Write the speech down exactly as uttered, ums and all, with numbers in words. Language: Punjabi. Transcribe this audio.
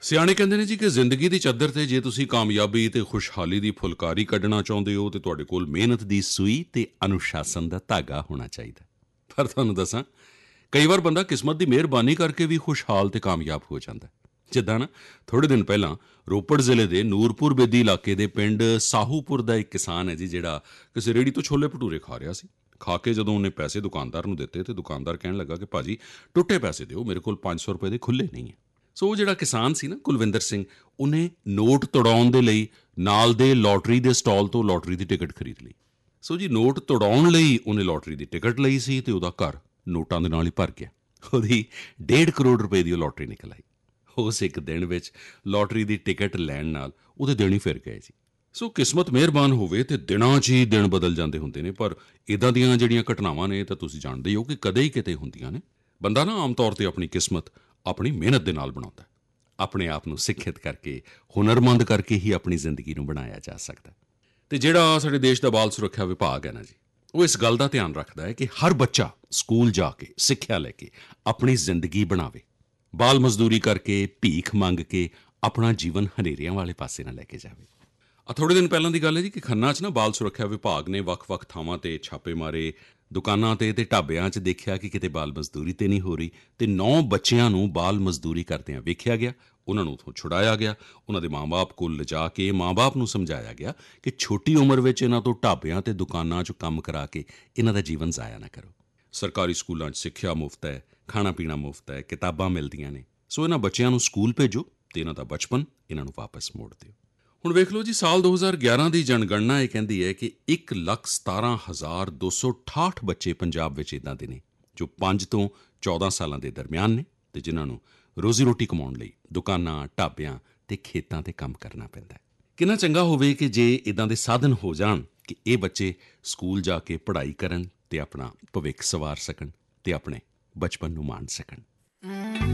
ਸਿਆਣੇ ਕਹਿੰਦੇ ਨੇ ਜੀ ਕਿ ਜ਼ਿੰਦਗੀ ਦੀ ਚਾਦਰ 'ਤੇ ਜੇ ਤੁਸੀਂ ਕਾਮਯਾਬੀ ਅਤੇ ਖੁਸ਼ਹਾਲੀ ਦੀ ਫੁਲਕਾਰੀ ਕੱਢਣਾ ਚਾਹੁੰਦੇ ਹੋ ਤਾਂ ਤੁਹਾਡੇ ਕੋਲ ਮਿਹਨਤ ਦੀ ਸੂਈ ਅਤੇ ਅਨੁਸ਼ਾਸਨ ਦਾ ਧਾਗਾ ਹੋਣਾ ਚਾਹੀਦਾ। ਪਰ ਤੁਹਾਨੂੰ ਦੱਸਾਂ, ਕਈ ਵਾਰ ਬੰਦਾ ਕਿਸਮਤ ਦੀ ਮਿਹਰਬਾਨੀ ਕਰਕੇ ਵੀ ਖੁਸ਼ਹਾਲ ਅਤੇ ਕਾਮਯਾਬ ਹੋ ਜਾਂਦਾ। ਜਿੱਦਾਂ ਨਾ ਥੋੜ੍ਹੇ ਦਿਨ ਪਹਿਲਾਂ ਰੋਪੜ ਜ਼ਿਲ੍ਹੇ ਦੇ ਨੂਰਪੁਰ ਬੇਦੀ ਇਲਾਕੇ ਦੇ ਪਿੰਡ ਸਾਹੂਪੁਰ ਦਾ ਇੱਕ ਕਿਸਾਨ ਹੈ ਜੀ, ਜਿਹੜਾ ਕਿਸੇ ਰੇਹੜੀ ਤੋਂ ਛੋਲੇ ਭਟੂਰੇ ਖਾ ਰਿਹਾ ਸੀ। ਖਾ ਕੇ ਜਦੋਂ ਉਹਨੇ ਪੈਸੇ ਦੁਕਾਨਦਾਰ ਨੂੰ ਦਿੱਤੇ ਅਤੇ ਦੁਕਾਨਦਾਰ ਕਹਿਣ ਲੱਗਾ ਕਿ ਭਾਜੀ ਟੁੱਟੇ ਪੈਸੇ ਦਿਓ, ਮੇਰੇ ਕੋਲ ਪੰਜ ਸੌ ਰੁਪਏ ਦੇ ਖੁੱਲ੍ਹੇ ਨਹੀਂ ਹੈ। ਸੋ ਉਹ ਜਿਹੜਾ ਕਿਸਾਨ ਸੀ ਨਾ, ਕੁਲਵਿੰਦਰ ਸਿੰਘ, ਉਹਨੇ ਨੋਟ ਤੁੜਾਉਣ ਦੇ ਲਈ ਨਾਲ ਦੇ ਲੋਟਰੀ ਦੇ ਸਟਾਲ ਤੋਂ ਲੋਟਰੀ ਦੀ ਟਿਕਟ ਖਰੀਦ ਲਈ। ਸੋ ਜੀ ਨੋਟ ਤੁੜਾਉਣ ਲਈ ਉਹਨੇ ਲੋਟਰੀ ਦੀ ਟਿਕਟ ਲਈ ਸੀ ਅਤੇ ਉਹਦਾ ਘਰ ਨੋਟਾਂ ਦੇ ਨਾਲ ਹੀ ਭਰ ਗਿਆ। ਉਹਦੀ ਡੇਢ ਕਰੋੜ ਰੁਪਏ ਦੀ ਉਹ ਲੋਟਰੀ ਨਿਕਲ ਆਈ। ਉਸ ਇੱਕ ਦਿਨ ਵਿੱਚ ਲੋਟਰੀ ਦੀ ਟਿਕਟ ਲੈਣ ਨਾਲ ਉਹਦੇ ਦਿਨ ਹੀ ਫਿਰ ਗਏ ਜੀ। ਸੋ ਕਿਸਮਤ ਮਿਹਰਬਾਨ ਹੋਵੇ ਅਤੇ ਦਿਨਾਂ 'ਚ ਹੀ ਦਿਨ ਬਦਲ ਜਾਂਦੇ ਹੁੰਦੇ ਨੇ। ਪਰ ਇੱਦਾਂ ਦੀਆਂ ਜਿਹੜੀਆਂ ਘਟਨਾਵਾਂ ਨੇ ਤਾਂ ਤੁਸੀਂ ਜਾਣਦੇ ਹੀ ਹੋ ਕਿ ਕਦੇ ਹੀ ਕਿਤੇ ਹੁੰਦੀਆਂ ਨੇ। ਬੰਦਾ ਨਾ ਆਮ ਤੌਰ 'ਤੇ ਆਪਣੀ ਕਿਸਮਤ ਆਪਣੀ ਮਿਹਨਤ ਦੇ ਨਾਲ ਬਣਾਉਂਦਾ। ਆਪਣੇ ਆਪ ਨੂੰ ਸਿੱਖਿਅਤ ਕਰਕੇ, ਹੁਨਰਮੰਦ ਕਰਕੇ ਹੀ ਆਪਣੀ ਜ਼ਿੰਦਗੀ ਨੂੰ ਬਣਾਇਆ ਜਾ ਸਕਦਾ। ਅਤੇ ਜਿਹੜਾ ਸਾਡੇ ਦੇਸ਼ ਦਾ ਬਾਲ ਸੁਰੱਖਿਆ ਵਿਭਾਗ ਹੈ ਨਾ ਜੀ, ਉਹ ਇਸ ਗੱਲ ਦਾ ਧਿਆਨ ਰੱਖਦਾ ਹੈ ਕਿ ਹਰ ਬੱਚਾ ਸਕੂਲ ਜਾ ਕੇ ਸਿੱਖਿਆ ਲੈ ਕੇ ਆਪਣੀ ਜ਼ਿੰਦਗੀ ਬਣਾਵੇ। ਬਾਲ ਮਜ਼ਦੂਰੀ ਕਰਕੇ, ਭੀਖ ਮੰਗ ਕੇ ਆਪਣਾ ਜੀਵਨ ਹਨੇਰਿਆਂ ਵਾਲੇ ਪਾਸੇ ਨਾ ਲੈ ਕੇ ਜਾਵੇ। ਆ ਥੋੜ੍ਹੇ ਦਿਨ ਪਹਿਲਾਂ ਦੀ ਗੱਲ ਹੈ ਜੀ ਕਿ ਖੰਨਾ 'ਚ ਨਾ ਬਾਲ ਸੁਰੱਖਿਆ ਵਿਭਾਗ ਨੇ ਵੱਖ-ਵੱਖ ਥਾਵਾਂ 'ਤੇ ਛਾਪੇ ਮਾਰੇ। ਦੁਕਾਨਾਂ 'ਤੇ ਅਤੇ ਢਾਬਿਆਂ 'ਚ ਦੇਖਿਆ ਕਿ ਕਿਤੇ ਬਾਲ ਮਜ਼ਦੂਰੀ ਤਾਂ ਨਹੀਂ ਹੋ ਰਹੀ, ਅਤੇ ਨੌ ਬੱਚਿਆਂ ਨੂੰ ਬਾਲ ਮਜ਼ਦੂਰੀ ਕਰਦਿਆਂ ਵੇਖਿਆ ਗਿਆ। ਉਹਨਾਂ ਨੂੰ ਉੱਥੋਂ ਛੁਡਾਇਆ ਗਿਆ। ਉਹਨਾਂ ਦੇ ਮਾਂ ਬਾਪ ਕੋਲ ਲਿਜਾ ਕੇ ਮਾਂ ਬਾਪ ਨੂੰ ਸਮਝਾਇਆ ਗਿਆ ਕਿ ਛੋਟੀ ਉਮਰ ਵਿੱਚ ਇਹਨਾਂ ਤੋਂ ਢਾਬਿਆਂ ਅਤੇ ਦੁਕਾਨਾਂ 'ਚ ਕੰਮ ਕਰਾ ਕੇ ਇਹਨਾਂ ਦਾ ਜੀਵਨ ਜ਼ਾਇਆ ਨਾ ਕਰੋ। ਸਰਕਾਰੀ ਸਕੂਲਾਂ 'ਚ ਸਿੱਖਿਆ ਮੁਫਤ ਹੈ, ਖਾਣਾ ਪੀਣਾ ਮੁਫਤ ਹੈ, ਕਿਤਾਬਾਂ ਮਿਲਦੀਆਂ ਨੇ। ਸੋ ਇਹਨਾਂ ਬੱਚਿਆਂ ਨੂੰ ਸਕੂਲ ਭੇਜੋ ਅਤੇ ਇਹਨਾਂ ਦਾ ਬਚਪਨ ਇਹਨਾਂ ਨੂੰ ਵਾਪਸ ਮੋੜ ਦਿਓ। ਹੁਣ ਵੇਖ ਲਓ ਜੀ, ਸਾਲ ਦੋ ਹਜ਼ਾਰ ਗਿਆਰਾਂ ਦੀ ਜਨਗਣਨਾ ਇਹ ਕਹਿੰਦੀ ਹੈ ਕਿ ਇੱਕ ਲੱਖ ਸਤਾਰਾਂ ਹਜ਼ਾਰ ਦੋ ਸੌ ਅਠਾਹਠ ਬੱਚੇ ਪੰਜਾਬ ਵਿੱਚ ਇੱਦਾਂ ਦੇ ਨੇ ਜੋ ਪੰਜ ਤੋਂ ਚੌਦਾਂ ਸਾਲਾਂ ਦੇ ਦਰਮਿਆਨ ਨੇ ਅਤੇ ਜਿਨ੍ਹਾਂ ਨੂੰ ਰੋਜ਼ੀ ਰੋਟੀ ਕਮਾਉਣ ਲਈ ਦੁਕਾਨਾਂ, ਢਾਬਿਆਂ ਅਤੇ ਖੇਤਾਂ 'ਤੇ ਕੰਮ ਕਰਨਾ ਪੈਂਦਾ। ਕਿੰਨਾ ਚੰਗਾ ਹੋਵੇ ਕਿ ਜੇ ਇੱਦਾਂ ਦੇ ਸਾਧਨ ਹੋ ਜਾਣ ਕਿ ਇਹ ਬੱਚੇ ਸਕੂਲ ਜਾ ਕੇ ਪੜ੍ਹਾਈ ਕਰਨ ਅਤੇ ਆਪਣਾ ਭਵਿੱਖ ਸੰਵਾਰ ਸਕਣ ਅਤੇ ਆਪਣੇ ਬਚਪਨ ਨੂੰ ਮਾਣ ਸਕਣ।